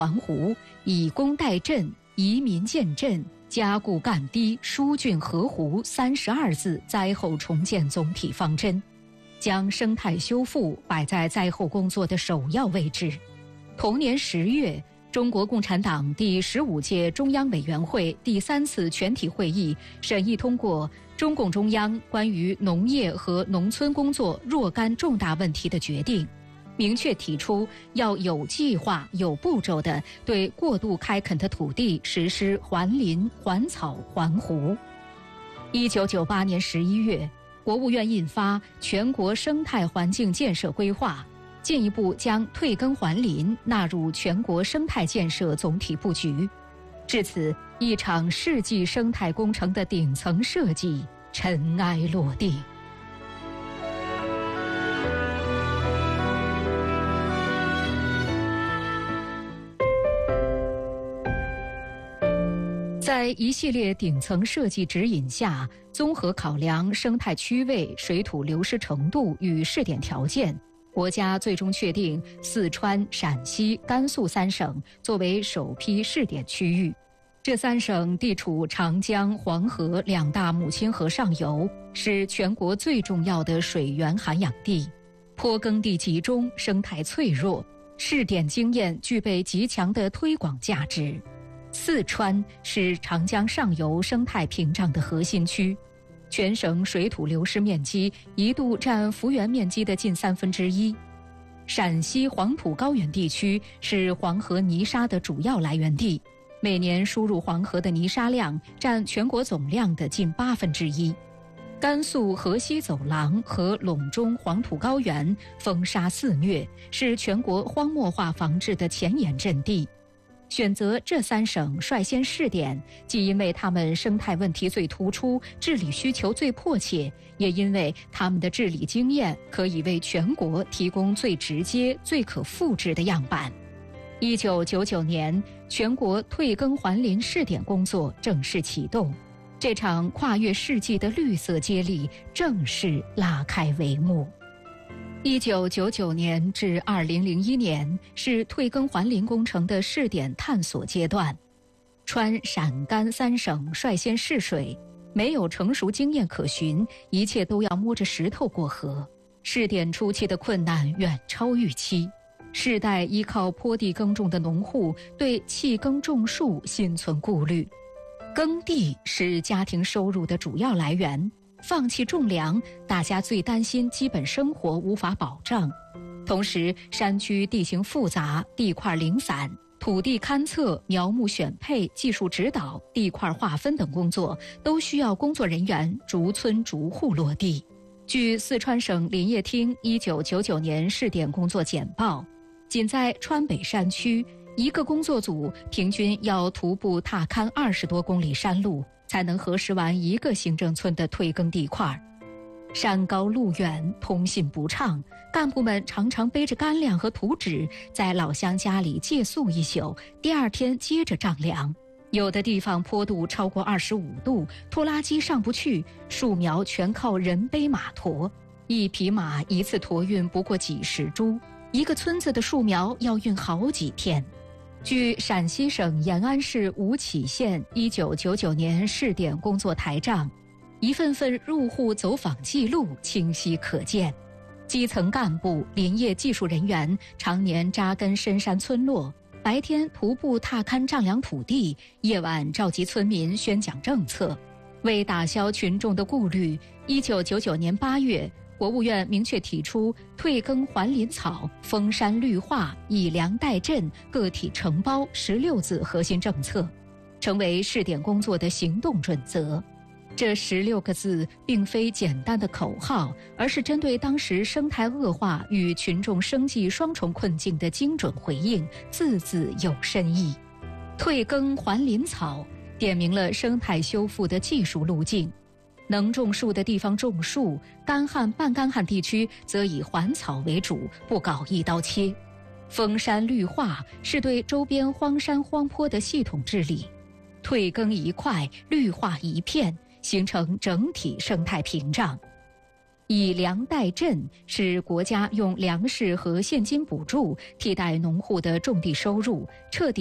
环湖，以工代赈，移民建镇，加固干堤，疏浚河湖32字灾后重建总体方针，将生态修复摆在灾后工作的首要位置。同年10月，中国共产党第15届中央委员会第3次全体会议审议通过中共中央关于农业和农村工作若干重大问题的决定，明确提出要有计划、有步骤地对过度开垦的土地实施还林、还草、还湖。1998年11月，国务院印发《全国生态环境建设规划》，进一步将退耕还林纳入全国生态建设总体布局。至此，一场世纪生态工程的顶层设计尘埃落定。在一系列顶层设计指引下，综合考量生态区位、水土流失程度与试点条件，国家最终确定四川、陕西、甘肃3省作为首批试点区域。这3省地处长江、黄河2大母亲河上游，是全国最重要的水源涵养地，坡耕地集中，生态脆弱，试点经验具备极强的推广价值。四川是长江上游生态屏障的核心区，全省水土流失面积一度占幅员面积的近1/3。陕西黄土高原地区是黄河泥沙的主要来源地，每年输入黄河的泥沙量占全国总量的近1/8。甘肃河西走廊和陇中黄土高原风沙肆虐，是全国荒漠化防治的前沿阵地。选择这3省率先试点，既因为他们生态问题最突出，治理需求最迫切，也因为他们的治理经验可以为全国提供最直接、最可复制的样板。1999年，全国退耕还林试点工作正式启动，这场跨越世纪的绿色接力正式拉开帷幕。1999年至2001年是退耕还林工程的试点探索阶段，川、陕、甘3省率先试水，没有成熟经验可循，一切都要摸着石头过河。试点初期的困难远超预期，世代依靠坡地耕种的农户对弃耕种树心存顾虑。耕地是家庭收入的主要来源，放弃种粮，大家最担心基本生活无法保障。同时，山区地形复杂，地块零散，土地勘测、苗木选配、技术指导、地块划分等工作都需要工作人员逐村逐户落地。据四川省林业厅1999年试点工作简报，仅在川北山区，一个工作组平均要徒步踏勘20多公里山路，才能核实完一个行政村的退耕地块。山高路远，通信不畅，干部们常常背着干粮和土纸，在老乡家里借宿一宿，第2天接着丈量。有的地方坡度超过25度，拖拉机上不去，树苗全靠人背马驮，一匹马一次驮运不过几十株，一个村子的树苗要运好几天。据陕西省延安市吴起县1999年试点工作台账，一份份入户走访记录清晰可见。基层干部、林业技术人员常年扎根深山村落，白天徒步踏勘丈量土地，夜晚召集村民宣讲政策。为打消群众的顾虑，1999年8月，国务院明确提出退耕还林草、封山绿化、以粮代赈、个体承包16字核心政策，成为试点工作的行动准则。这16个字并非简单的口号，而是针对当时生态恶化与群众生计双重困境的精准回应，字字有深意。退耕还林草点明了生态修复的技术路径，能种树的地方种树，干旱半干旱地区则以还草为主，不搞一刀切。封山绿化是对周边荒山荒坡的系统治理，退耕一块，绿化一片，形成整体生态屏障。 以粮代赈是国家用粮食和现金补助替代农户的种地收入，彻底